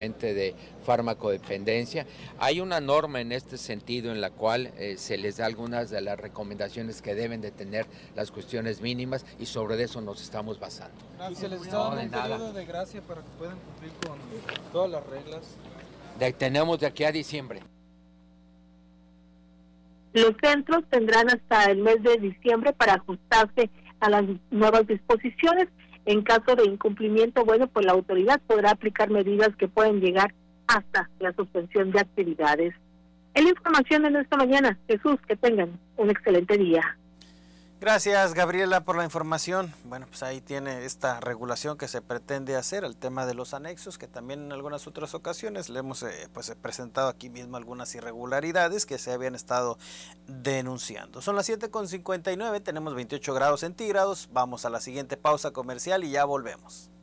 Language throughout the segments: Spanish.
de farmacodependencia. Hay una norma en este sentido en la cual se les da algunas de las recomendaciones que deben de tener las cuestiones mínimas y sobre eso nos estamos basando. ¿Y se les está dando un periodo de gracia para que puedan cumplir con todas las reglas? Tenemos de aquí a diciembre. Los centros tendrán hasta el mes de diciembre para ajustarse a las nuevas disposiciones. En caso de incumplimiento, pues la autoridad podrá aplicar medidas que pueden llegar hasta la suspensión de actividades. Es la información en esta mañana. Jesús, que tengan un excelente día. Gracias, Gabriela, por la información. Bueno, pues ahí tiene esta regulación que se pretende hacer, el tema de los anexos, que también en algunas otras ocasiones le hemos presentado aquí mismo algunas irregularidades que se habían estado denunciando. Son las 7:59, tenemos 28 grados centígrados. Vamos a la siguiente pausa comercial y ya volvemos.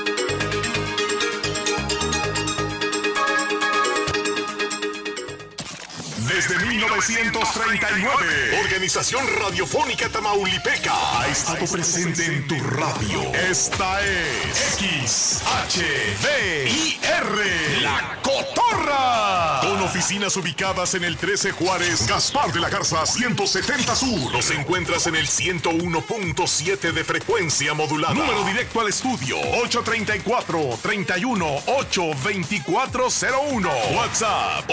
Desde 1939, Organización Radiofónica Tamaulipeca ha estado presente en tu radio. Esta es XHVIR, La Cotorra. Con oficinas ubicadas en el 13 Juárez, Gaspar de la Garza 170 Sur. Nos encuentras en el 101.7 de frecuencia modulada. Número directo al estudio 834-31-82401. WhatsApp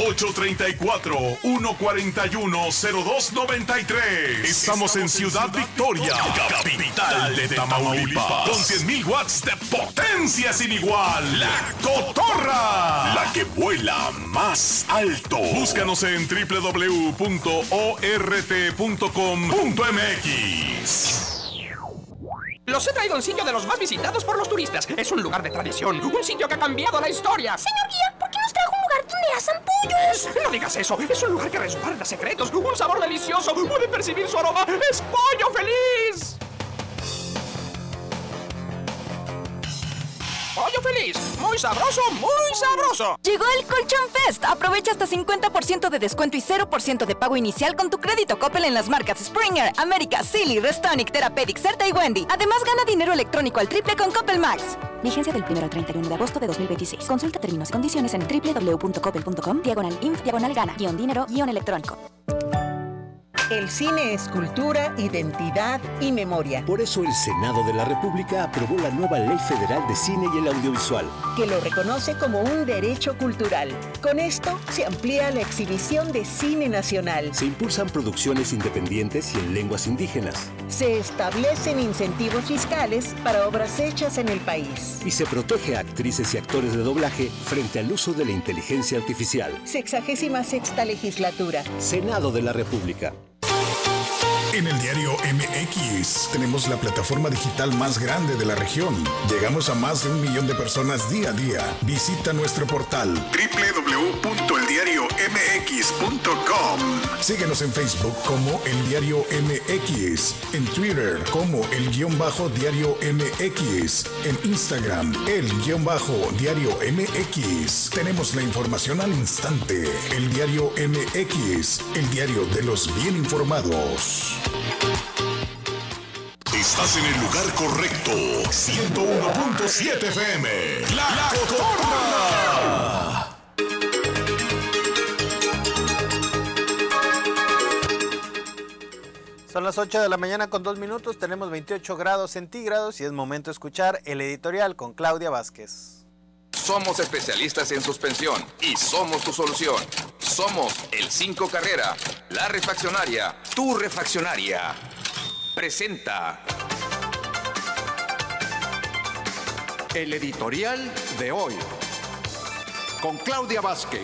834-141-0293. Estamos en Ciudad Victoria, capital de Tamaulipas, con 100,000 watts de potencia sin igual. La Cotorra, la que vuela más alto. Búscanos en www.ort.com.mx. Los he traído al sitio de los más visitados por los turistas. Es un lugar de tradición, un sitio que ha cambiado la historia. Señor guía, ¿por qué nos trajo un lugar donde asan pollos? No digas eso, es un lugar que resguarda secretos, un sabor delicioso. Pueden percibir su aroma. ¡Es pollo feliz! ¡Pollo feliz! ¡Muy sabroso, muy sabroso! Llegó el Colchón Fest. Aprovecha hasta 50% de descuento y 0% de pago inicial con tu crédito Coppel en las marcas Springer, América, Silly, Restonic, Therapeutic, Certa y Wendy. Además, gana dinero electrónico al triple con Coppel Max. Vigencia del 1 al 31 de agosto de 2026. Consulta términos y condiciones en www.coppel.com/inf/gana-dinero-electrónico. El cine es cultura, identidad y memoria. Por eso el Senado de la República aprobó la nueva Ley Federal de Cine y el Audiovisual, que lo reconoce como un derecho cultural. Con esto se amplía la exhibición de cine nacional. Se impulsan producciones independientes y en lenguas indígenas. Se establecen incentivos fiscales para obras hechas en el país. Y se protege a actrices y actores de doblaje frente al uso de la inteligencia artificial. 66ª legislatura. Senado de la República. En el diario MX tenemos la plataforma digital más grande de la región. Llegamos a más de 1 millón de personas día a día. Visita nuestro portal www.eldiariomx.com. Síguenos en Facebook como El Diario MX, en Twitter como El_Diario MX, en Instagram El_Diario MX. Tenemos la información al instante. El Diario MX, el diario de los bien informados. Estás en el lugar correcto. 101.7 FM. La Cotorra. Son las 8 de la mañana con 2 minutos. Tenemos 28 grados centígrados y es momento de escuchar el editorial con Claudia Vázquez. Somos especialistas en suspensión y somos tu solución. Somos el 5 Carrera, la refaccionaria, tu refaccionaria. Presenta el editorial de hoy con Claudia Vázquez.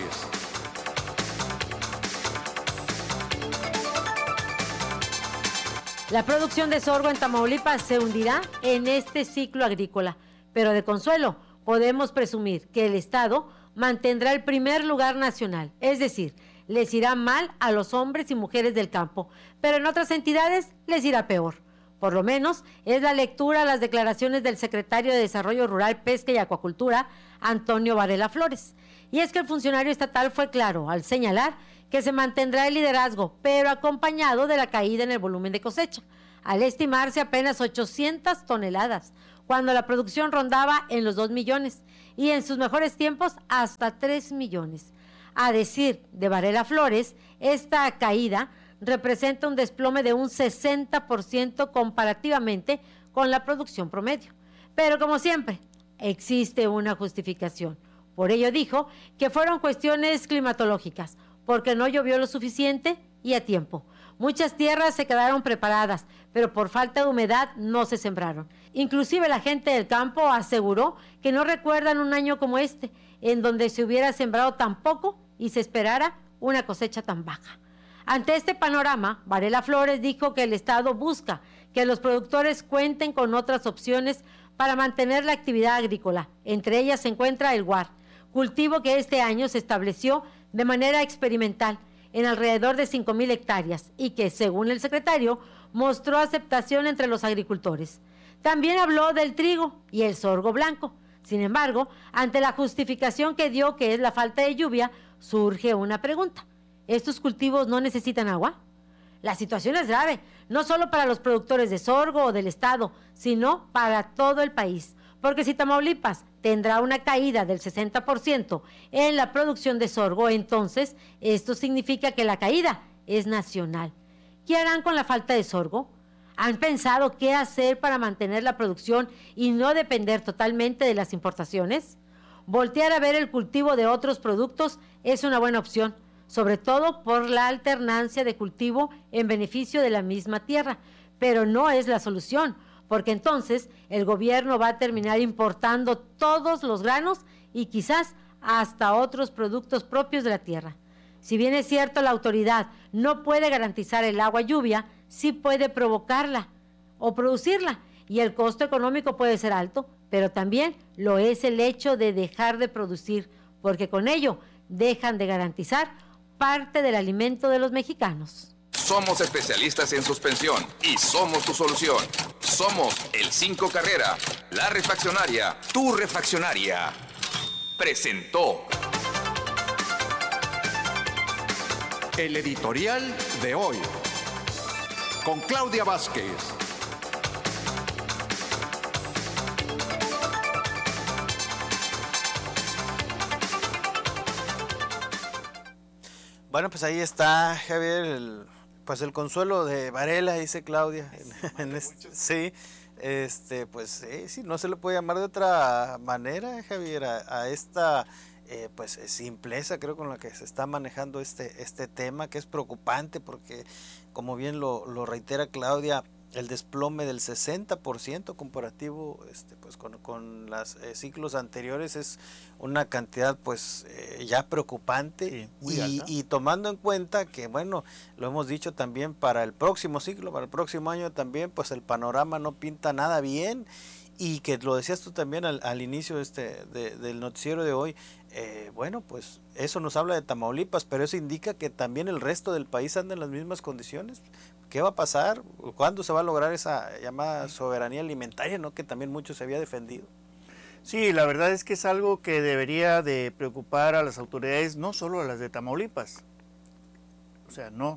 La producción de sorgo en Tamaulipas se hundirá en este ciclo agrícola, pero de consuelo podemos presumir que el Estado mantendrá el primer lugar nacional, es decir, les irá mal a los hombres y mujeres del campo, pero en otras entidades les irá peor. Por lo menos es la lectura a las declaraciones del secretario de Desarrollo Rural, Pesca y Acuacultura, Antonio Varela Flores. Y es que el funcionario estatal fue claro al señalar que se mantendrá el liderazgo, pero acompañado de la caída en el volumen de cosecha, al estimarse apenas 800 toneladas, cuando la producción rondaba en los 2 millones. y en sus mejores tiempos hasta 3 millones. A decir de Varela Flores, esta caída representa un desplome de un 60% comparativamente con la producción promedio. Pero como siempre, existe una justificación. Por ello dijo que fueron cuestiones climatológicas, porque no llovió lo suficiente y a tiempo. Muchas tierras se quedaron preparadas, pero por falta de humedad no se sembraron. Inclusive la gente del campo aseguró que no recuerdan un año como este, en donde se hubiera sembrado tan poco y se esperara una cosecha tan baja. Ante este panorama, Varela Flores dijo que el Estado busca que los productores cuenten con otras opciones para mantener la actividad agrícola. Entre ellas se encuentra el guar, cultivo que este año se estableció de manera experimental en alrededor de 5,000 hectáreas y que, según el secretario, mostró aceptación entre los agricultores. También habló del trigo y el sorgo blanco. Sin embargo, ante la justificación que dio, que es la falta de lluvia, surge una pregunta. ¿Estos cultivos no necesitan agua? La situación es grave, no solo para los productores de sorgo o del estado, sino para todo el país. Porque si Tamaulipas tendrá una caída del 60% en la producción de sorgo, entonces esto significa que la caída es nacional. ¿Qué harán con la falta de sorgo? ¿Han pensado qué hacer para mantener la producción y no depender totalmente de las importaciones? Voltear a ver el cultivo de otros productos es una buena opción, sobre todo por la alternancia de cultivo en beneficio de la misma tierra, pero no es la solución, porque entonces el gobierno va a terminar importando todos los granos y quizás hasta otros productos propios de la tierra. Si bien es cierto la autoridad no puede garantizar el agua lluvia, sí puede provocarla o producirla, y el costo económico puede ser alto, pero también lo es el hecho de dejar de producir, porque con ello dejan de garantizar parte del alimento de los mexicanos. Somos especialistas en suspensión y somos tu solución. Somos el 5 Carrera, la refaccionaria, tu refaccionaria. Presentó el editorial de hoy con Claudia Vázquez. Bueno, pues ahí está, Javier, el consuelo de Varela, dice Claudia. Sí, sí, no se le puede llamar de otra manera, Javier, a esta simpleza, creo, con la que se está manejando este tema, que es preocupante porque, como bien lo reitera Claudia, el desplome del 60% comparativo con los ciclos anteriores es una cantidad ya preocupante, sí, y tomando en cuenta que, bueno, lo hemos dicho también para el próximo ciclo, para el próximo año también, pues el panorama no pinta nada bien, y que lo decías tú también al inicio del noticiero de hoy. Bueno, pues eso nos habla de Tamaulipas, pero eso indica que también el resto del país anda en las mismas condiciones. ¿Qué va a pasar? ¿Cuándo se va a lograr esa llamada soberanía alimentaria, ¿no?, que también mucho se había defendido? Sí, la verdad es que es algo que debería de preocupar a las autoridades, no solo a las de Tamaulipas. O sea, no.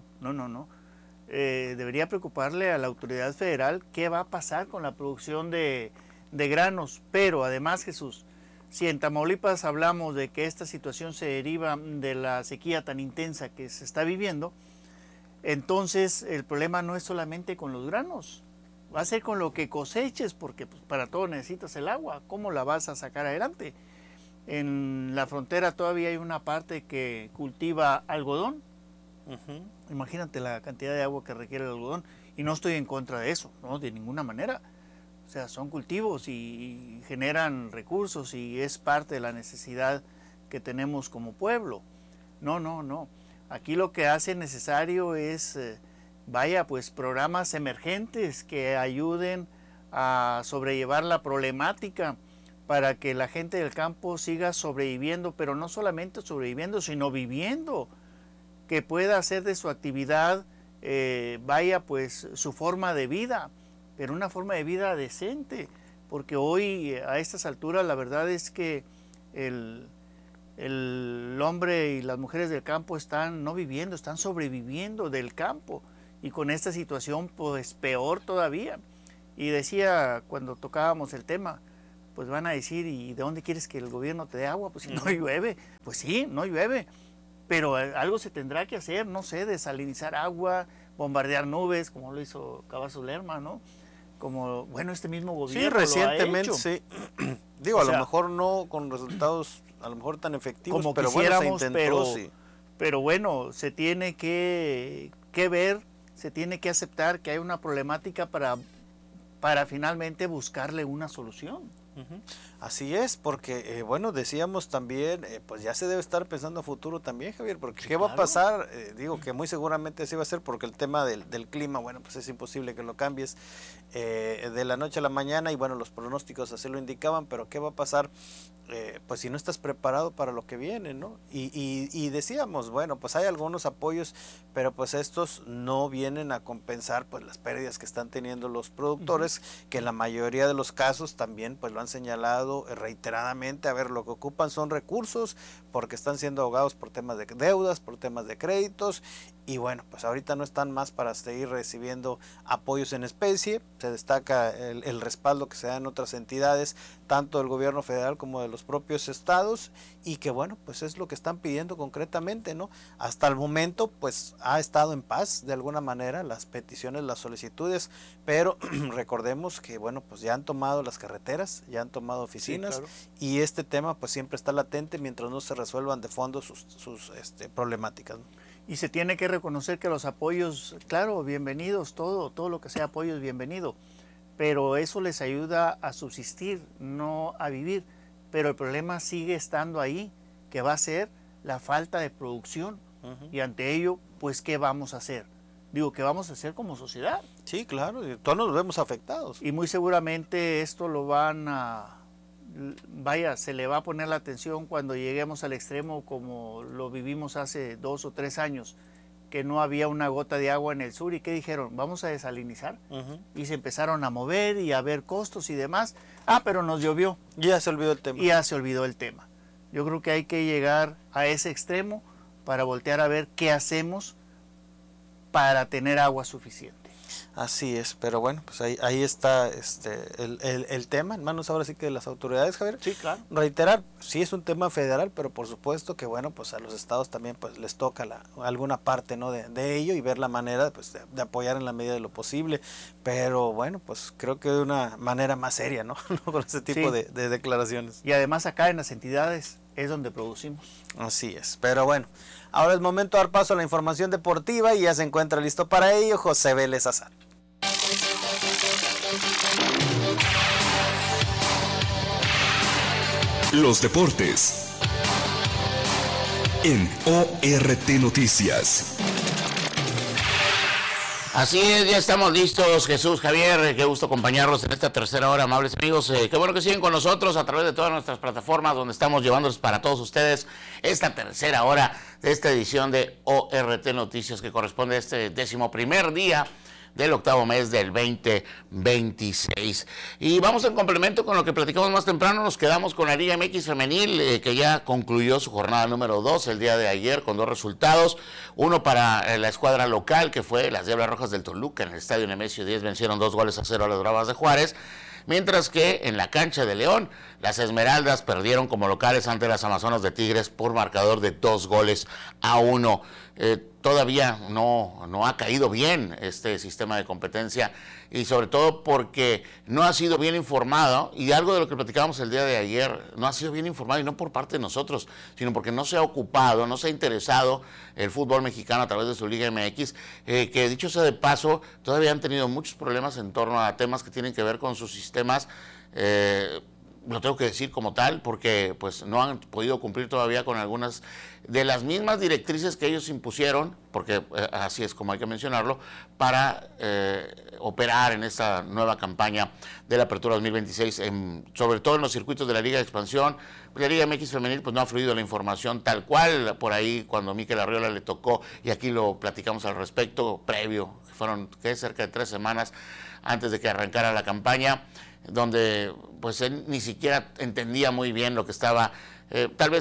Debería preocuparle a la autoridad federal qué va a pasar con la producción de granos. Pero además, Jesús, si en Tamaulipas hablamos de que esta situación se deriva de la sequía tan intensa que se está viviendo, entonces el problema no es solamente con los granos, va a ser con lo que coseches, porque para todo necesitas el agua. ¿Cómo la vas a sacar adelante? En la frontera todavía hay una parte que cultiva algodón. Imagínate la cantidad de agua que requiere el algodón, y no estoy en contra de eso, no, de ninguna manera. O sea, son cultivos y generan recursos y es parte de la necesidad que tenemos como pueblo. No. Aquí lo que hace necesario es, programas emergentes que ayuden a sobrellevar la problemática para que la gente del campo siga sobreviviendo, pero no solamente sobreviviendo, sino viviendo, que pueda hacer de su actividad, su forma de vida, pero una forma de vida decente, porque hoy a estas alturas la verdad es que el hombre y las mujeres del campo están no viviendo, están sobreviviendo del campo, y con esta situación pues peor todavía. Y decía cuando tocábamos el tema, pues van a decir, ¿y de dónde quieres que el gobierno te dé agua? Pues si no llueve, pues sí, no llueve, pero algo se tendrá que hacer, no sé, desalinizar agua, bombardear nubes, como lo hizo Cavazos Lerma, ¿no? Como, bueno, este mismo gobierno sí, recientemente, lo ha hecho. sí. Digo, a lo mejor no con resultados a lo mejor tan efectivos, como pero quisiéramos, bueno, se intentó, sí. Pero bueno, se tiene que ver, se tiene que aceptar que hay una problemática para finalmente buscarle una solución. Así es, porque bueno, decíamos también, pues ya se debe estar pensando a futuro también, Javier, porque sí, ¿qué va a pasar? Digo que muy seguramente así va a ser, porque el tema del clima, bueno, pues es imposible que lo cambies de la noche a la mañana, y bueno, los pronósticos así lo indicaban, pero ¿qué va a pasar? Pues si no estás preparado para lo que viene, ¿no? Y decíamos, bueno, pues hay algunos apoyos, pero pues estos no vienen a compensar pues las pérdidas que están teniendo los productores, que en la mayoría de los casos también pues lo han señalado reiteradamente. A ver, lo que ocupan son recursos, porque están siendo ahogados por temas de deudas, por temas de créditos, y bueno, pues ahorita no están más para seguir recibiendo apoyos en especie. Se destaca el respaldo que se da en otras entidades, tanto del gobierno federal como de los propios estados, y que bueno, pues es lo que están pidiendo concretamente, ¿no? Hasta el momento pues ha estado en paz de alguna manera las peticiones, las solicitudes, pero recordemos que bueno, pues ya han tomado las carreteras, ya han tomado oficinas, sí, claro. Y este tema pues siempre está latente mientras no se resuelvan de fondo sus problemáticas, ¿no? Y se tiene que reconocer que los apoyos, claro, bienvenidos, todo lo que sea apoyo es bienvenido, pero eso les ayuda a subsistir, no a vivir. Pero el problema sigue estando ahí, que va a ser la falta de producción. Y ante ello, pues, ¿qué vamos a hacer? Digo, ¿qué vamos a hacer como sociedad? Sí, claro, todos nos vemos afectados. Y muy seguramente esto lo van a... Vaya, se le va a poner la atención cuando lleguemos al extremo como lo vivimos hace 2 o 3 años, que no había una gota de agua en el sur. ¿Y qué dijeron? Vamos a desalinizar. Y se empezaron a mover y a ver costos y demás. Pero nos llovió. Ya se olvidó el tema. Y ya se olvidó el tema. Yo creo que hay que llegar a ese extremo para voltear a ver qué hacemos para tener agua suficiente. Así es, pero bueno, pues ahí está el tema en manos ahora sí que de las autoridades, Javier. Sí, claro. Reiterar, sí es un tema federal, pero por supuesto que bueno, pues a los estados también pues les toca alguna parte, ¿no? de ello, y ver la manera pues de apoyar en la medida de lo posible, pero bueno, pues creo que de una manera más seria, ¿no? Con ese tipo de declaraciones. Y además acá en las entidades es donde producimos. Así es, pero bueno, ahora es momento de dar paso a la información deportiva y ya se encuentra listo para ello José Vélez Azar. Los deportes en ORT Noticias. Así es, ya estamos listos, Jesús, Javier, qué gusto acompañarlos en esta tercera hora, amables amigos, qué bueno que siguen con nosotros a través de todas nuestras plataformas donde estamos llevándoles para todos ustedes esta tercera hora de esta edición de ORT Noticias que corresponde a este 11º día del octavo mes del 2026. Y vamos en complemento con lo que platicamos más temprano, nos quedamos con la Liga MX Femenil, que ya concluyó su jornada número 2 el día de ayer con 2 resultados, uno para la escuadra local, que fue las Diablas Rojas del Toluca, en el Estadio Nemesio 10 vencieron 2-0 a las Bravas de Juárez, mientras que en la cancha de León, las Esmeraldas perdieron como locales ante las Amazonas de Tigres por marcador de 2-1. Todavía no ha caído bien este sistema de competencia y sobre todo porque no ha sido bien informado, y algo de lo que platicábamos el día de ayer, no ha sido bien informado, y no por parte de nosotros, sino porque no se ha ocupado, no se ha interesado el fútbol mexicano a través de su Liga MX, que dicho sea de paso, todavía han tenido muchos problemas en torno a temas que tienen que ver con sus sistemas, lo tengo que decir como tal, porque pues no han podido cumplir todavía con algunas de las mismas directrices que ellos impusieron, porque así es como hay que mencionarlo, para operar en esta nueva campaña de la Apertura 2026, sobre todo en los circuitos de la Liga de Expansión. La Liga MX Femenil pues no ha fluido la información tal cual, por ahí cuando Mikel Arriola le tocó, y aquí lo platicamos al respecto, previo, fueron cerca de 3 semanas antes de que arrancara la campaña, donde pues él ni siquiera entendía muy bien lo que estaba, tal vez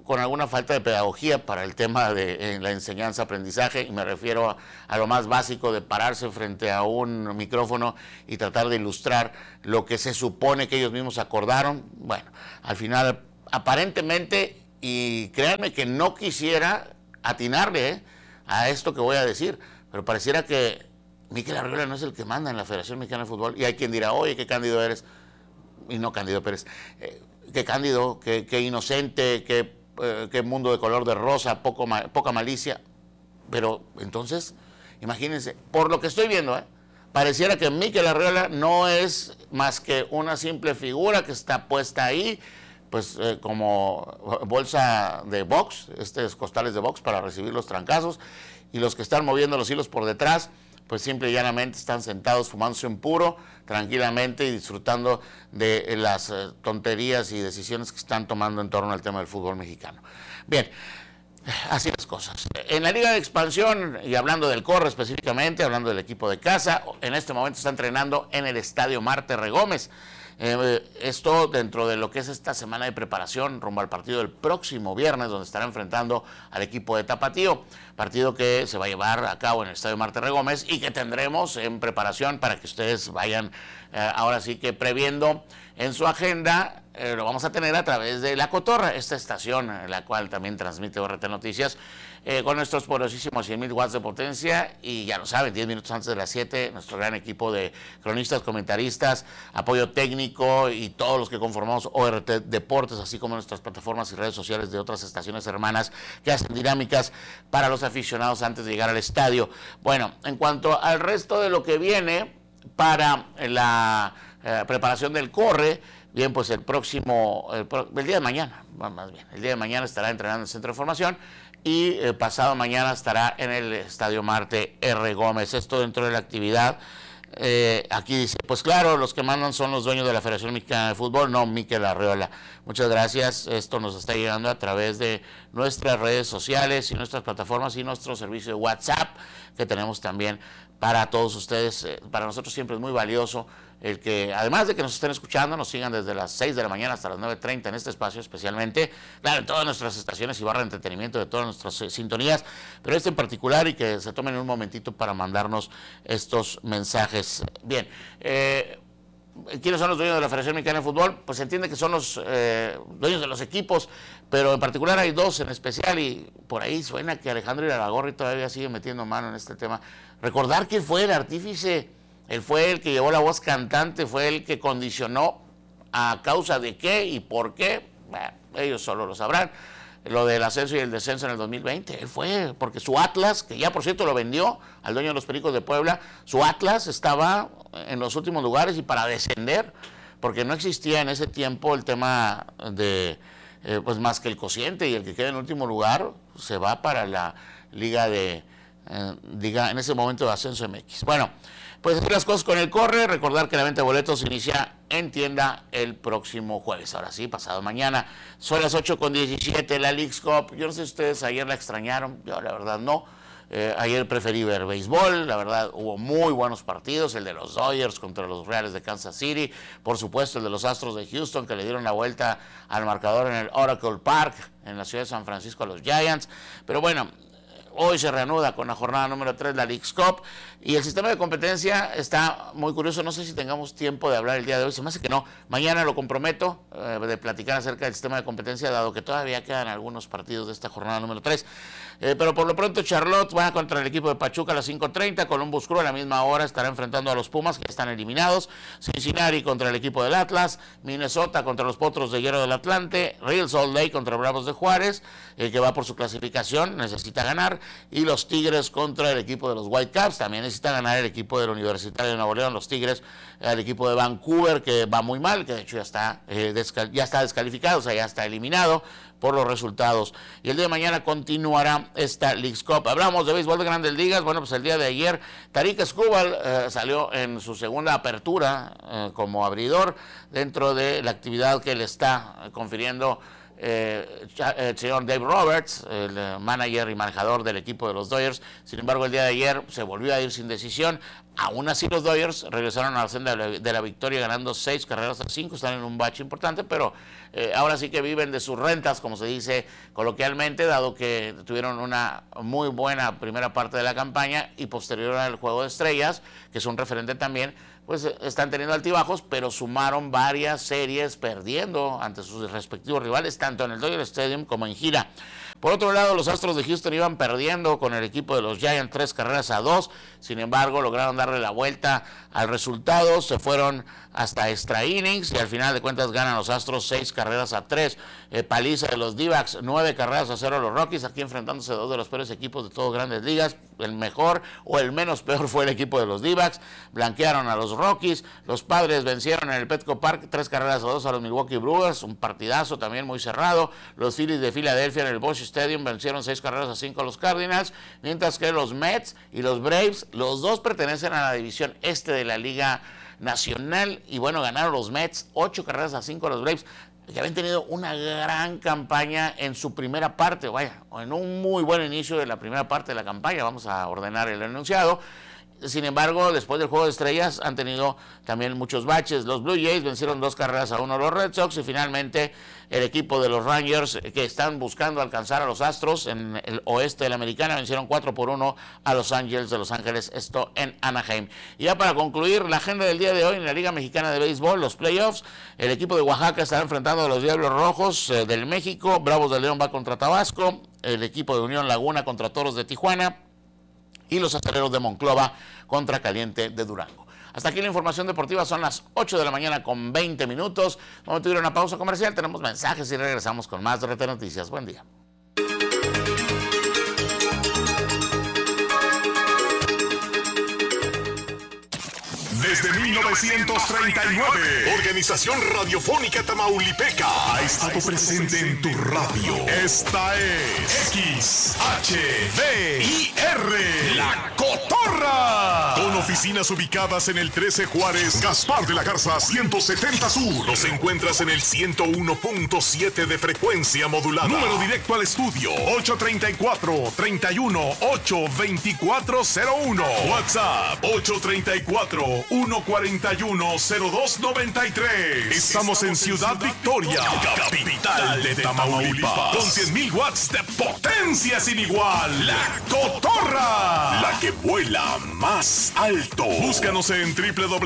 con alguna falta de pedagogía para el tema de la enseñanza-aprendizaje, y me refiero a lo más básico de pararse frente a un micrófono y tratar de ilustrar lo que se supone que ellos mismos acordaron. Bueno, al final, aparentemente, y créanme que no quisiera atinarle a esto que voy a decir, pero pareciera que Mikel Arriola no es el que manda en la Federación Mexicana de Fútbol, y hay quien dirá, oye, qué cándido eres, y no Cándido Pérez, qué cándido, qué inocente, qué mundo de color de rosa, poca malicia. Pero entonces, imagínense, por lo que estoy viendo, pareciera que Mikel Arriola no es más que una simple figura que está puesta ahí, pues como bolsa de box, costales de box para recibir los trancazos, y los que están moviendo los hilos por detrás, pues simple y llanamente están sentados fumándose un puro, tranquilamente, y disfrutando de las tonterías y decisiones que están tomando en torno al tema del fútbol mexicano. Bien, así las cosas. En la Liga de Expansión, y hablando del Corre específicamente, hablando del equipo de casa, en este momento está entrenando en el Estadio Marte Regómez. Esto dentro de lo que es esta semana de preparación rumbo al partido del próximo viernes, donde estará enfrentando al equipo de Tapatío, partido que se va a llevar a cabo en el Estadio Marte Regómez y que tendremos en preparación para que ustedes vayan ahora sí que previendo en su agenda. Lo vamos a tener a través de La Cotorra, esta estación en la cual también transmite ORT Noticias, con nuestros poderosísimos 100,000 watts de potencia, y ya lo saben, 10 minutos antes de las 7, nuestro gran equipo de cronistas, comentaristas, apoyo técnico y todos los que conformamos ORT Deportes, así como nuestras plataformas y redes sociales de otras estaciones hermanas que hacen dinámicas para los aficionados antes de llegar al estadio. Bueno, en cuanto al resto de lo que viene para la preparación del Corre, bien, pues el día de mañana, más bien, el día de mañana estará entrenando en el Centro de Formación, y pasado mañana estará en el Estadio Marte R. Gómez. Esto dentro de la actividad. Aquí dice, pues claro, los que mandan son los dueños de la Federación Mexicana de Fútbol, no Mikel Arriola. Muchas gracias. Esto nos está llegando a través de nuestras redes sociales y nuestras plataformas y nuestro servicio de WhatsApp que tenemos también para todos ustedes. Para nosotros siempre es muy valioso el que, además de que nos estén escuchando, nos sigan desde las 6 de la mañana hasta las 9:30 en este espacio especialmente, claro, en todas nuestras estaciones y barra de entretenimiento de todas nuestras sintonías, pero este en particular, y que se tomen un momentito para mandarnos estos mensajes. Bien, ¿quiénes son los dueños de la Federación Mexicana de Fútbol? Pues se entiende que son los dueños de los equipos, pero en particular hay dos en especial, y por ahí suena que Alejandro Iraragorri todavía sigue metiendo mano en este tema. Recordar que fue el artífice, él fue el que llevó la voz cantante, fue el que condicionó a causa de qué y por qué, bueno, ellos solo lo sabrán, lo del ascenso y el descenso en el 2020, él fue, porque su Atlas, que ya por cierto lo vendió al dueño de los Pericos de Puebla, su Atlas estaba en los últimos lugares y para descender, porque no existía en ese tiempo el tema de, pues más que el cociente, y el que queda en último lugar se va para la liga en ese momento de Ascenso MX. Bueno, pues así las cosas con el Corre. Recordar que la venta de boletos inicia en tienda el próximo jueves. Ahora sí, pasado mañana. Son las 8:17, la Leagues Cup. Yo no sé si ustedes ayer la extrañaron. Yo la verdad no. Ayer preferí ver béisbol. La verdad hubo muy buenos partidos. El de los Dodgers contra los Reales de Kansas City. Por supuesto el de los Astros de Houston, que le dieron la vuelta al marcador en el Oracle Park, en la ciudad de San Francisco, a los Giants. Pero bueno, hoy se reanuda con la jornada número 3 la Leagues Cup, y el sistema de competencia está muy curioso. No sé si tengamos tiempo de hablar el día de hoy, se me hace que no. Mañana lo comprometo de platicar acerca del sistema de competencia, dado que todavía quedan algunos partidos de esta jornada número 3. Pero por lo pronto Charlotte va contra el equipo de Pachuca a las 5:30, Columbus Crew a la misma hora estará enfrentando a los Pumas, que están eliminados, Cincinnati contra el equipo del Atlas, Minnesota contra los Potros de Hierro del Atlante, Real Salt Lake contra Bravos de Juárez, que va por su clasificación, necesita ganar, y los Tigres contra el equipo de los Whitecaps, también necesita ganar el equipo del Universitario de Nuevo León, los Tigres, el equipo de Vancouver, que va muy mal, que de hecho ya está descalificado, o sea, ya está eliminado por los resultados. Y el día de mañana continuará esta Leagues Cup. Hablamos de béisbol de Grandes Ligas. Bueno, pues el día de ayer Tarik Skubal salió en su segunda apertura como abridor dentro de la actividad que le está confiriendo señor Dave Roberts, el manager y manejador del equipo de los Dodgers. Sin embargo, el día de ayer se volvió a ir sin decisión. Aún así, los Dodgers regresaron a la senda de la victoria ganando 6-5. Están en un bache importante, pero ahora sí que viven de sus rentas, como se dice coloquialmente, dado que tuvieron una muy buena primera parte de la campaña y posterior al Juego de Estrellas, que es un referente también, pues están teniendo altibajos, pero sumaron varias series perdiendo ante sus respectivos rivales, tanto en el Dodger Stadium como en gira. Por otro lado, los Astros de Houston iban perdiendo con el equipo de los Giants 3-2. Sin embargo, lograron darle la vuelta al resultado. Se fueron hasta extra innings y al final de cuentas ganan los Astros 6-3. Paliza de los D-backs, 9-0 a los Rockies. Aquí enfrentándose dos de los peores equipos de todas Grandes Ligas. El mejor o el menos peor fue el equipo de los D-backs. Blanquearon a los Rockies. Los Padres vencieron en el Petco Park 3-2 a los Milwaukee Brewers. Un partidazo también muy cerrado. Los Phillies de Filadelfia en el Busch Stadium vencieron 6-5 a los Cardinals. Mientras que los Mets y los Braves, los dos pertenecen a la división este de la Liga Nacional. Y bueno, ganaron los Mets 8-5 a los Braves, que habían tenido una gran campaña en su primera parte, en un muy buen inicio de la primera parte de la campaña. Vamos a ordenar el enunciado. Sin embargo, después del Juego de Estrellas han tenido también muchos baches. Los Blue Jays vencieron 2-1 a los Red Sox y finalmente el equipo de los Rangers, que están buscando alcanzar a los Astros en el oeste de la Americana, vencieron 4-1 a los Angels de Los Ángeles, esto en Anaheim. Y ya para concluir la agenda del día de hoy en la Liga Mexicana de Béisbol, los playoffs, el equipo de Oaxaca estará enfrentando a los Diablos Rojos del México, Bravos de León va contra Tabasco, el equipo de Unión Laguna contra Toros de Tijuana y los Acereros de Monclova contra Caliente de Durango. Hasta aquí la información deportiva, son las 8 de la mañana con 20 minutos. Vamos a ir a una pausa comercial, tenemos mensajes y regresamos con más de RT Noticias. Buen día. Desde 1939, Organización Radiofónica Tamaulipeca ha estado presente en tu radio. Esta es XHVIR, La Cotorra. Con oficinas ubicadas en el 13 Juárez, Gaspar de la Garza 170 Sur. Nos encuentras en el 101.7 de frecuencia modulada. Número directo al estudio 834-31-82401. WhatsApp 834-141-0293. Estamos en Ciudad Victoria, capital de Tamaulipas, con 100,000 watts de potencia sin igual. La Cotorra, la que vuela más alto. Búscanos en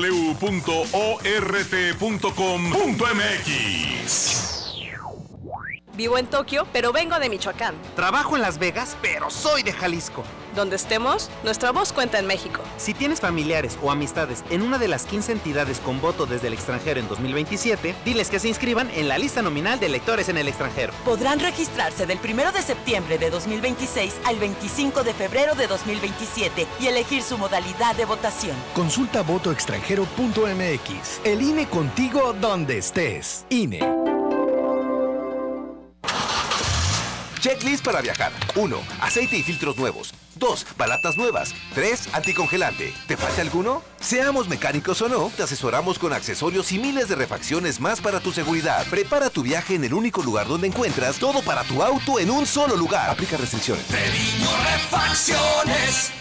www.ort.com.mx. Vivo en Tokio, pero vengo de Michoacán. Trabajo en Las Vegas, pero soy de Jalisco. Donde estemos, nuestra voz cuenta en México. Si tienes familiares o amistades en una de las 15 entidades con voto desde el extranjero en 2027, diles que se inscriban en la lista nominal de electores en el extranjero. Podrán registrarse del 1 de septiembre de 2026 al 25 de febrero de 2027 y elegir su modalidad de votación. Consulta votoextranjero.mx. El INE contigo donde estés. INE. Checklist para viajar. 1. Aceite y filtros nuevos. 2. Balatas nuevas. 3. Anticongelante. ¿Te falta alguno? Seamos mecánicos o no, te asesoramos con accesorios y miles de refacciones más para tu seguridad. Prepara tu viaje en el único lugar donde encuentras todo para tu auto en un solo lugar. Aplica restricciones. Treviño Refacciones.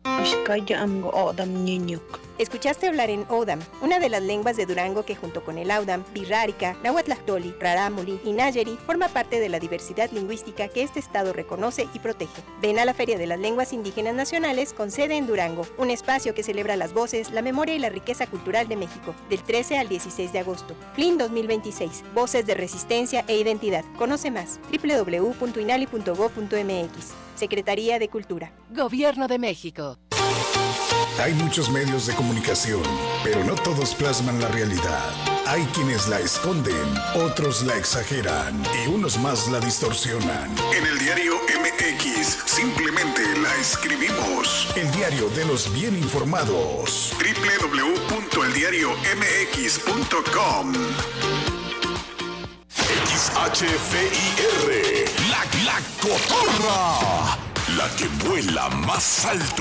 Escuchaste hablar en Odam, una de las lenguas de Durango que junto con el Audam, Birrárica, Nahuatlactoli, Rarámuri y Nayeri forma parte de la diversidad lingüística que este estado reconoce y protege. Ven a la Feria de las Lenguas Indígenas Nacionales con sede en Durango, un espacio que celebra las voces, la memoria y la riqueza cultural de México, del 13 al 16 de agosto. FLIN 2026, Voces de Resistencia e Identidad. Conoce más, www.inali.gov.mx. Secretaría de Cultura. Gobierno de México. Hay muchos medios de comunicación, pero no todos plasman la realidad. Hay quienes la esconden, otros la exageran y unos más la distorsionan. En el diario MX simplemente la escribimos. El diario de los bien informados. www.eldiariomx.com. XHVIR, la Cotorra, la que vuela más alto.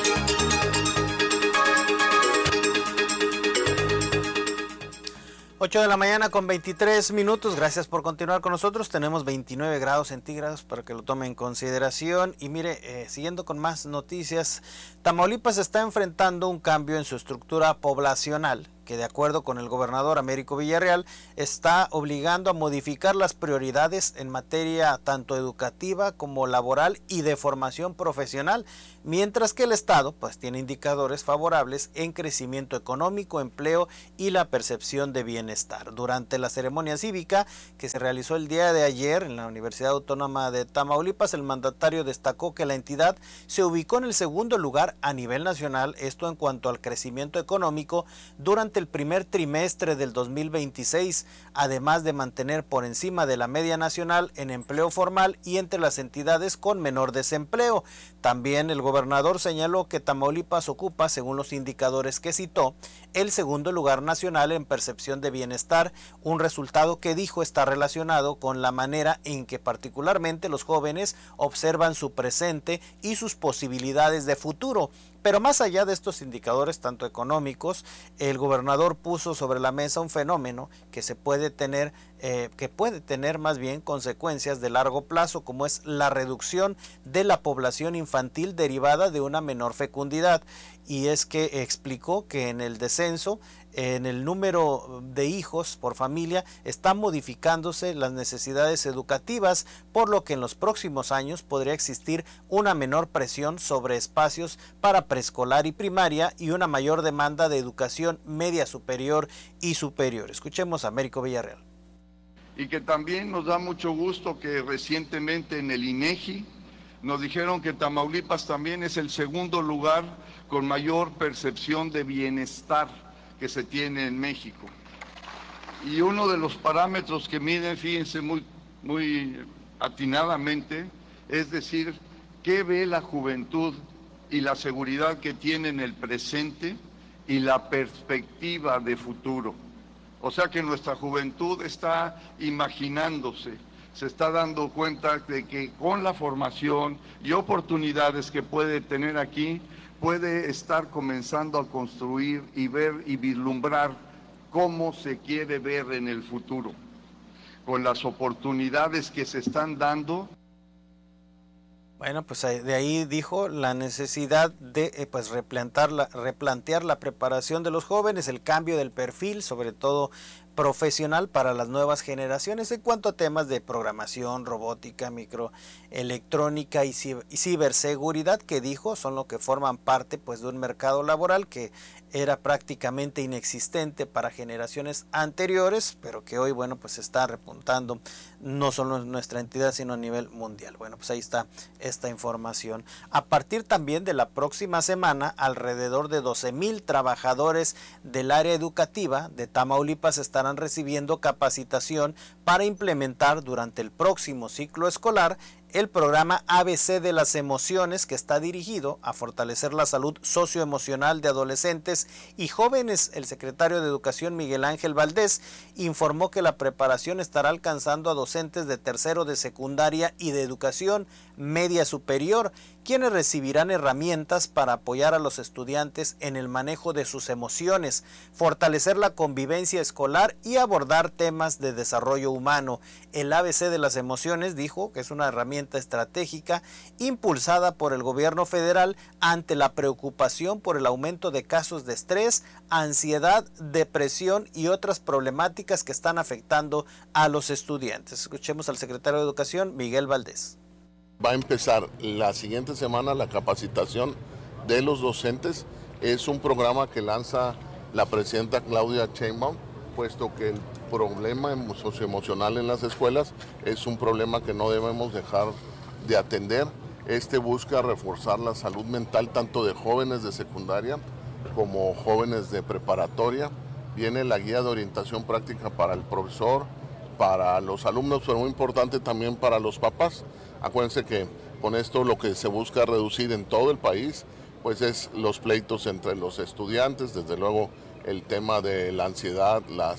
8 8 de la mañana con 23 minutos. Gracias por continuar con nosotros. Tenemos 29 grados centígrados para que lo tome en consideración. Y mire, siguiendo con más noticias, Tamaulipas está enfrentando un cambio en su estructura poblacional que, de acuerdo con el gobernador Américo Villarreal, está obligando a modificar las prioridades en materia tanto educativa como laboral y de formación profesional, mientras que el Estado pues tiene indicadores favorables en crecimiento económico, empleo y la percepción de bienestar. Durante la ceremonia cívica que se realizó el día de ayer en la Universidad Autónoma de Tamaulipas, el mandatario destacó que la entidad se ubicó en el segundo lugar a nivel nacional, esto en cuanto al crecimiento económico durante el primer trimestre del 2026, además de mantener por encima de la media nacional en empleo formal y entre las entidades con menor desempleo. También el gobernador señaló que Tamaulipas ocupa, según los indicadores que citó, el segundo lugar nacional en percepción de bienestar, un resultado que dijo está relacionado con la manera en que particularmente los jóvenes observan su presente y sus posibilidades de futuro. Pero más allá de estos indicadores, tanto económicos, el gobernador puso sobre la mesa un fenómeno que puede tener más bien consecuencias de largo plazo, como es la reducción de la población infantil derivada de una menor fecundidad. Y es que explicó que en el descenso, en el número de hijos por familia, están modificándose las necesidades educativas, por lo que en los próximos años podría existir una menor presión sobre espacios para preescolar y primaria y una mayor demanda de educación media superior y superior. Escuchemos a Américo Villarreal. Y que también nos da mucho gusto que recientemente en el INEGI nos dijeron que Tamaulipas también es el segundo lugar con mayor percepción de bienestar que se tiene en México. Y uno de los parámetros que miden, fíjense muy atinadamente, es decir, qué ve la juventud y la seguridad que tiene en el presente y la perspectiva de futuro. O sea que nuestra juventud está imaginándose, se está dando cuenta de que con la formación y oportunidades que puede tener aquí, puede estar comenzando a construir y ver y vislumbrar cómo se quiere ver en el futuro, con las oportunidades que se están dando. Bueno, pues de ahí dijo la necesidad de replantear la preparación de los jóvenes, el cambio del perfil, sobre todo profesional para las nuevas generaciones en cuanto a temas de programación, robótica, microelectrónica y ciberseguridad, que dijo son lo que forman parte pues de un mercado laboral que era prácticamente inexistente para generaciones anteriores, pero que hoy, bueno, pues está repuntando no solo en nuestra entidad, sino a nivel mundial. Bueno, pues ahí está esta información. A partir también de la próxima semana, alrededor de 12,000 trabajadores del área educativa de Tamaulipas estarán recibiendo capacitación para implementar durante el próximo ciclo escolar el programa ABC de las emociones, que está dirigido a fortalecer la salud socioemocional de adolescentes y jóvenes. El secretario de Educación, Miguel Ángel Valdés, informó que la preparación estará alcanzando a docentes de tercero de secundaria y de educación media superior, quienes recibirán herramientas para apoyar a los estudiantes en el manejo de sus emociones, fortalecer la convivencia escolar y abordar temas de desarrollo humano. El ABC de las emociones, dijo, que es una herramienta estratégica impulsada por el gobierno federal ante la preocupación por el aumento de casos de estrés, ansiedad, depresión y otras problemáticas que están afectando a los estudiantes. Escuchemos al secretario de Educación, Miguel Valdés. Va a empezar la siguiente semana la capacitación de los docentes. Es un programa que lanza la presidenta Claudia Sheinbaum, puesto que el problema socioemocional en las escuelas es un problema que no debemos dejar de atender. Este busca reforzar la salud mental tanto de jóvenes de secundaria como jóvenes de preparatoria. Viene la guía de orientación práctica para el profesor, para los alumnos, pero muy importante también para los papás. Acuérdense que con esto lo que se busca reducir en todo el país pues es los pleitos entre los estudiantes, desde luego el tema de la ansiedad,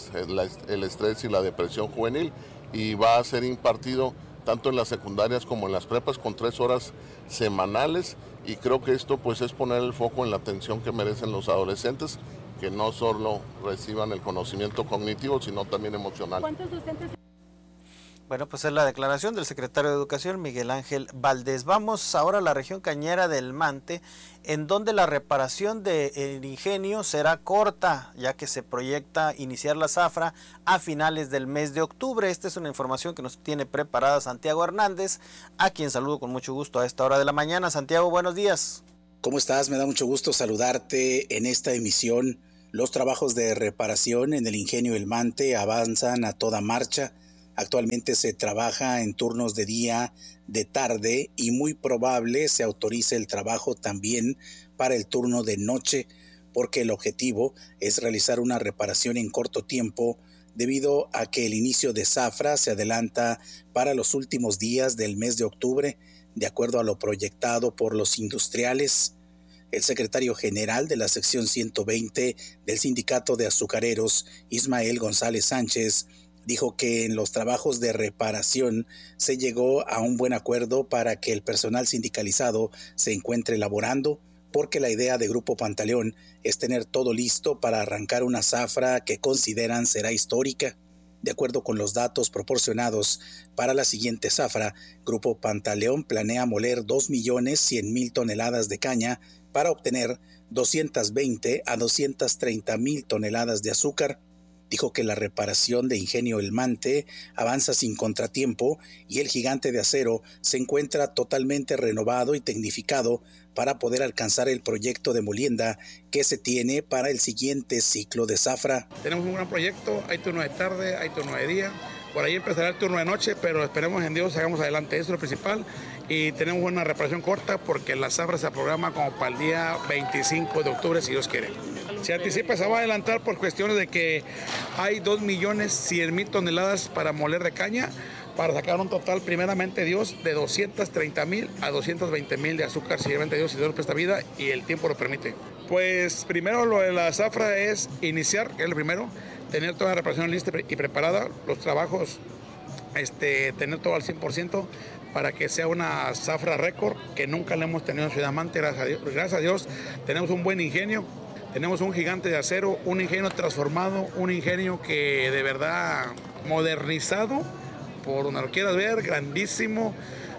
el estrés y la depresión juvenil, y va a ser impartido tanto en las secundarias como en las prepas con 3 horas semanales, y creo que esto pues es poner el foco en la atención que merecen los adolescentes que no solo reciban el conocimiento cognitivo, sino también emocional. ¿Cuántos docentes? Bueno, pues es la declaración del secretario de Educación, Miguel Ángel Valdés. Vamos ahora a la región cañera del Mante, en donde la reparación del ingenio será corta, ya que se proyecta iniciar la zafra a finales del mes de octubre. Esta es una información que nos tiene preparada Santiago Hernández, a quien saludo con mucho gusto a esta hora de la mañana. Santiago, buenos días. ¿Cómo estás? Me da mucho gusto saludarte en esta emisión. Los trabajos de reparación en el ingenio El Mante avanzan a toda marcha. Actualmente se trabaja en turnos de día, de tarde y muy probable se autorice el trabajo también para el turno de noche, porque el objetivo es realizar una reparación en corto tiempo debido a que el inicio de zafra se adelanta para los últimos días del mes de octubre, de acuerdo a lo proyectado por los industriales. El secretario general de la sección 120 del Sindicato de Azucareros, Ismael González Sánchez, dijo que en los trabajos de reparación se llegó a un buen acuerdo para que el personal sindicalizado se encuentre laborando, porque la idea de Grupo Pantaleón es tener todo listo para arrancar una zafra que consideran será histórica. De acuerdo con los datos proporcionados, para la siguiente zafra, Grupo Pantaleón planea moler 2.100.000 toneladas de caña para obtener 220 a 230.000 toneladas de azúcar. Dijo que la reparación de Ingenio El Mante avanza sin contratiempo y el gigante de acero se encuentra totalmente renovado y tecnificado para poder alcanzar el proyecto de molienda que se tiene para el siguiente ciclo de zafra. Tenemos un gran proyecto, hay turno de tarde, hay turno de día, por ahí empezará el turno de noche, pero esperemos en Dios hagamos adelante, eso es lo principal, y tenemos una reparación corta porque la zafra se programa como para el día 25 de octubre si Dios quiere. Se anticipa, se va a adelantar por cuestiones de que hay 2.100.000 toneladas para moler de caña, para sacar un total, primeramente Dios, de 230.000 a 220.000 de azúcar, si realmente Dios lo presta vida y el tiempo lo permite. Pues primero lo de la zafra es iniciar, que es lo primero, tener toda la reparación lista y preparada, los trabajos, tener todo al 100%, para que sea una zafra récord que nunca le hemos tenido en Ciudad Mante, gracias a Dios. Tenemos un buen ingenio, tenemos un gigante de acero, un ingenio transformado, un ingenio que de verdad modernizado, por donde lo quieras ver, grandísimo.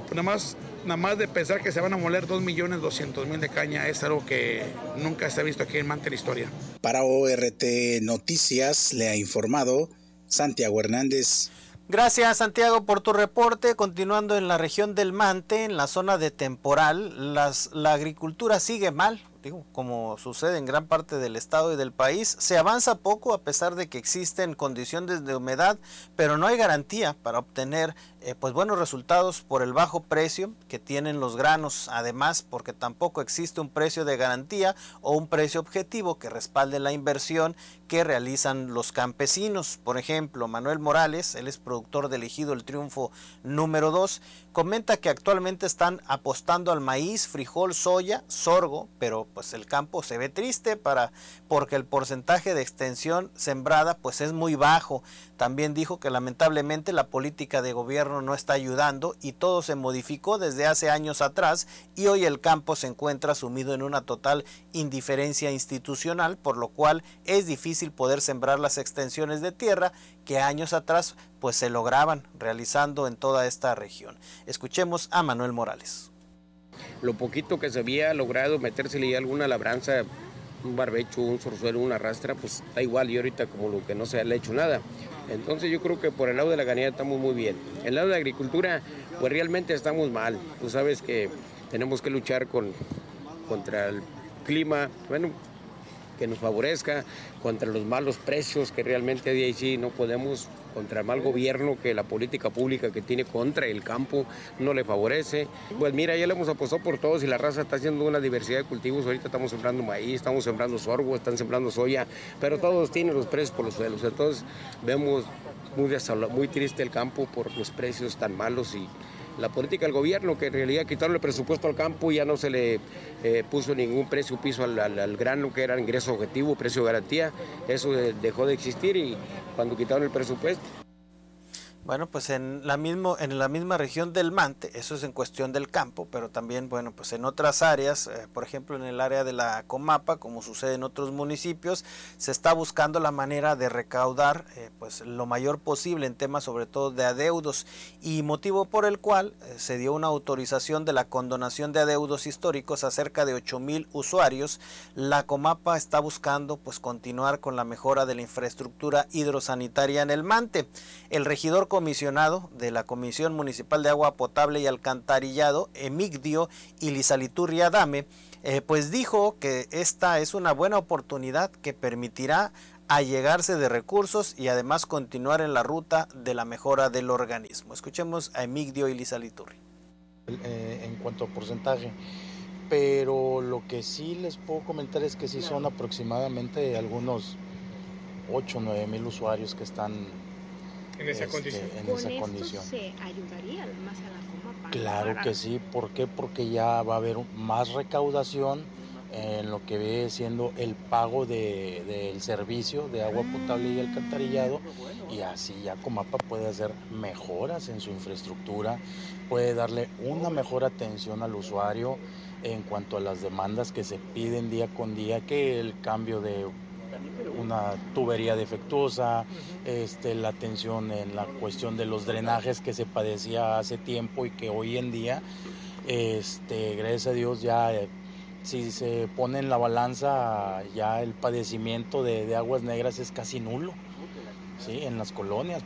Nada más de pensar que se van a moler 2.200.000 de caña es algo que nunca se ha visto aquí en Mante en la historia. Para ORT Noticias le ha informado Santiago Hernández. Gracias, Santiago, por tu reporte. Continuando en la región del Mante, en la zona de Temporal, la agricultura sigue mal, como sucede en gran parte del estado y del país. Se avanza poco a pesar de que existen condiciones de humedad, pero no hay garantía para obtener buenos resultados por el bajo precio que tienen los granos. Además, porque tampoco existe un precio de garantía o un precio objetivo que respalde la inversión que realizan los campesinos. Por ejemplo, Manuel Morales, él es productor del ejido El Triunfo número 2, comenta que actualmente están apostando al maíz, frijol, soya, sorgo, pero pues el campo se ve triste porque el porcentaje de extensión sembrada pues es muy bajo. También dijo que lamentablemente la política de gobierno no está ayudando y todo se modificó desde hace años atrás y hoy el campo se encuentra sumido en una total indiferencia institucional, por lo cual es difícil poder sembrar las extensiones de tierra que años atrás pues se lograban realizando en toda esta región. Escuchemos a Manuel Morales. Lo poquito que se había logrado metérsele alguna labranza, un barbecho, un zorzuelo, una rastra, pues da igual, y ahorita como lo que no se le ha hecho nada. Entonces yo creo que por el lado de la ganadería estamos muy bien. El lado de la agricultura, pues realmente estamos mal. Tú sabes que tenemos que luchar contra el clima, que nos favorezca, contra los malos precios que realmente de ahí sí no podemos, contra el mal gobierno que la política pública que tiene contra el campo no le favorece. Pues mira, ya le hemos apostado por todos y la raza está haciendo una diversidad de cultivos. Ahorita estamos sembrando maíz, estamos sembrando sorgo, están sembrando soya, pero todos tienen los precios por los suelos. Entonces vemos muy triste el campo por los precios tan malos y la política del gobierno, que en realidad quitaron el presupuesto al campo y ya no se le puso ningún precio piso al grano, que era ingreso objetivo, precio de garantía. Eso dejó de existir y cuando quitaron el presupuesto. Bueno, pues en la misma región del Mante, eso es en cuestión del campo, pero también, bueno, pues en otras áreas, por ejemplo en el área de la Comapa, como sucede en otros municipios, se está buscando la manera de recaudar pues lo mayor posible en temas sobre todo de adeudos, y motivo por el cual se dio una autorización de la condonación de adeudos históricos a cerca de 8,000 usuarios. La Comapa está buscando pues continuar con la mejora de la infraestructura hidrosanitaria en el Mante. El regidor comisionado de la Comisión Municipal de Agua Potable y Alcantarillado, Emigdio Ilizaliturri Adame, pues dijo que esta es una buena oportunidad que permitirá allegarse de recursos y además continuar en la ruta de la mejora del organismo. Escuchemos a Emigdio Ilizaliturri. En cuanto a porcentaje, pero lo que sí les puedo comentar es que sí son aproximadamente algunos 8 o 9 mil usuarios que están en esa condición. ¿Con esto se ayudaría más a la Comapa? Claro que sí. ¿Por qué? Porque ya va a haber más recaudación en lo que viene siendo el pago del servicio de agua potable y alcantarillado, y así ya Comapa puede hacer mejoras en su infraestructura, puede darle una mejor atención al usuario en cuanto a las demandas que se piden día con día, que el cambio de una tubería defectuosa, la atención en la cuestión de los drenajes que se padecía hace tiempo y que hoy en día, gracias a Dios, ya si se pone en la balanza, ya el padecimiento de aguas negras es casi nulo, ¿sí? En las colonias.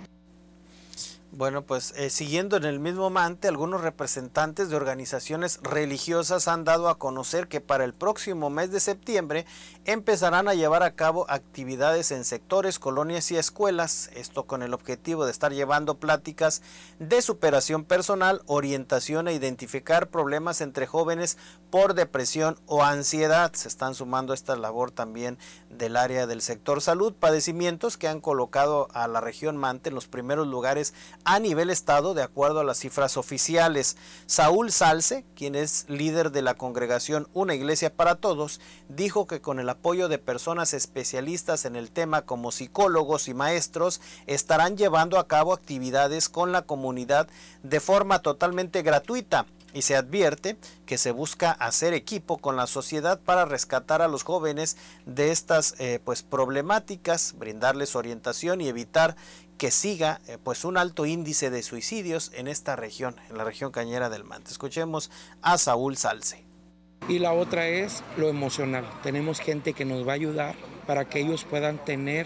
Bueno, pues siguiendo en el mismo Mante, algunos representantes de organizaciones religiosas han dado a conocer que para el próximo mes de septiembre empezarán a llevar a cabo actividades en sectores, colonias y escuelas, esto con el objetivo de estar llevando pláticas de superación personal, orientación e identificar problemas entre jóvenes por depresión o ansiedad. Se están sumando a esta labor también del área del sector salud, padecimientos que han colocado a la región Mante en los primeros lugares a nivel estado de acuerdo a las cifras oficiales. Saúl Salce, quien es líder de la congregación Una Iglesia para Todos, dijo que con el apoyo de personas especialistas en el tema como psicólogos y maestros estarán llevando a cabo actividades con la comunidad de forma totalmente gratuita. Y se advierte que se busca hacer equipo con la sociedad para rescatar a los jóvenes de estas pues problemáticas, brindarles orientación y evitar que siga pues un alto índice de suicidios en esta región, en la región cañera del Mante. Escuchemos a Saúl Salce. Y la otra es lo emocional. Tenemos gente que nos va a ayudar para que ellos puedan tener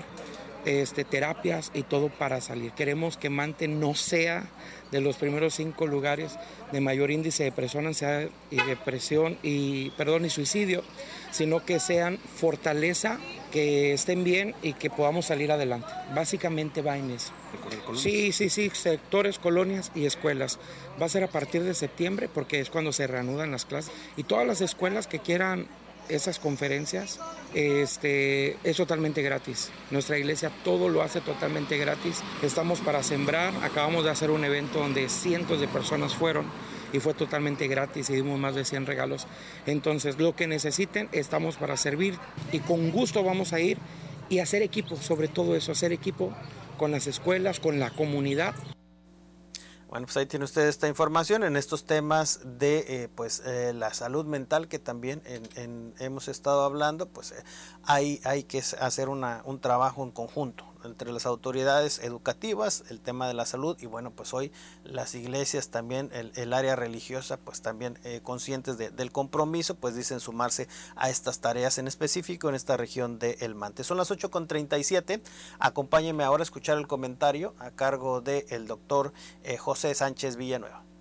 terapias y todo para salir. Queremos que Mante no sea de los primeros 5 lugares de mayor índice de personas y depresión y suicidio, sino que sean fortaleza, que estén bien y que podamos salir adelante. Básicamente va en eso. Sí, sectores, colonias y escuelas. Va a ser a partir de septiembre porque es cuando se reanudan las clases, y todas las escuelas que quieran esas conferencias, es totalmente gratis. Nuestra iglesia todo lo hace totalmente gratis. Estamos para sembrar. Acabamos de hacer un evento donde cientos de personas fueron y fue totalmente gratis y dimos más de 100 regalos. Entonces, lo que necesiten, estamos para servir y con gusto vamos a ir y hacer equipo, sobre todo eso, hacer equipo con las escuelas, con la comunidad. Bueno, pues ahí tiene usted esta información en estos temas de la salud mental que también hemos estado hablando. Pues hay que hacer un trabajo en conjunto entre las autoridades educativas, el tema de la salud, y bueno, pues hoy las iglesias también, el área religiosa, pues también conscientes del compromiso, pues dicen sumarse a estas tareas en específico en esta región de El Mante. Son las 8:37, acompáñenme ahora a escuchar el comentario a cargo del doctor José Sánchez Villanueva.